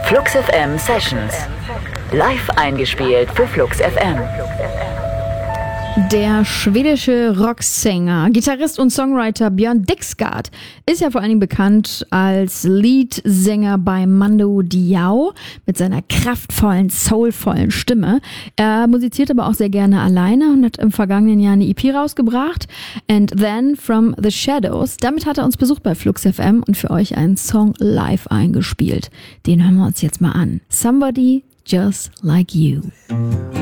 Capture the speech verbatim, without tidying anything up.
Flux F M Sessions. Live eingespielt für Flux F M. Der schwedische Rocksänger, Gitarrist und Songwriter Björn Dixgard ist ja vor allen Dingen bekannt als Leadsänger bei Mando Diao mit seiner kraftvollen, soulvollen Stimme. Er musiziert aber auch sehr gerne alleine und hat im vergangenen Jahr eine E P rausgebracht. And Then From The Shadows. Damit hat er uns besucht bei Flux F M und für euch einen Song live eingespielt. Den hören wir uns jetzt mal an. Somebody Just Like You.